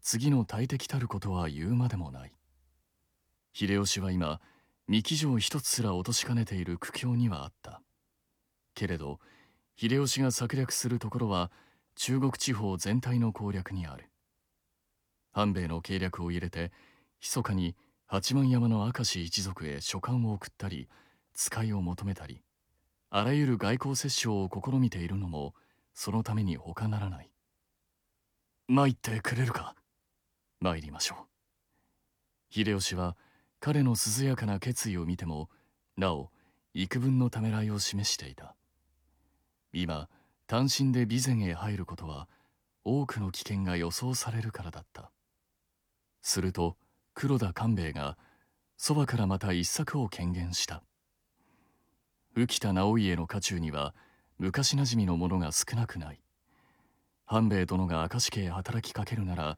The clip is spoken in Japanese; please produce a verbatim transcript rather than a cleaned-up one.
次の大敵たることは言うまでもない。秀吉は今、三木城一つすら落としかねている苦境にはあった。けれど、秀吉が策略するところは中国地方全体の攻略にある。半兵衛の計略を入れて、密かに八幡山の明石一族へ書簡を送ったり、使いを求めたり、あらゆる外交折衝を試みているのも、そのために他ならない。参ってくれるか。参りましょう。秀吉は彼の涼やかな決意を見ても、なお幾分のためらいを示していた。今、単身で備前へ入ることは、多くの危険が予想されるからだった。すると、黒田官兵衛が、そばからまた一策を権限した。浮田直家の家中には、昔なじみの者が少なくない。半兵衛殿が明石家へ働きかけるなら、